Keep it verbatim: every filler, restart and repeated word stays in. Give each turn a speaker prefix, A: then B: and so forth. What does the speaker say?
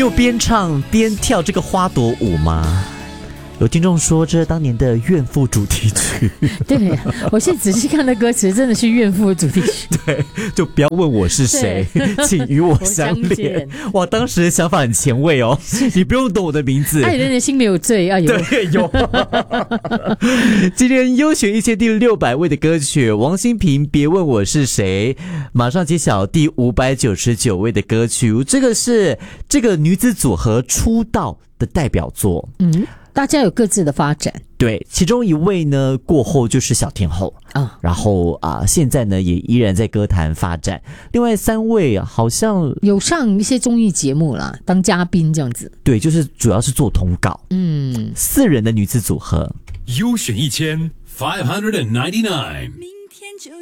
A: 有边唱边跳这个花朵舞吗？有听众说这是当年的怨妇主题曲。
B: 对，我现在仔细看的歌词真的是怨妇主题曲。
A: 对，就不要问我是谁，请与我相恋。哇，当时的想法很前卫哦，你不用懂我的名字。
B: 爱人的心没有罪啊，有
A: 对有。今天优选一千第六百位的歌曲，王心平别问我是谁。马上揭晓第五百九十九位的歌曲，这个是这个女子组合出道的代表作。
B: 嗯，大家有各自的发展。
A: 对，其中一位呢过后就是小天后啊，然后啊、呃、现在呢也依然在歌坛发展。另外三位好像
B: 有上一些综艺节目啦，当嘉宾这样子。
A: 对，就是主要是做通告。
B: 嗯，
A: 四人的女子组合。
C: 优选一千 five hundred ninety nine。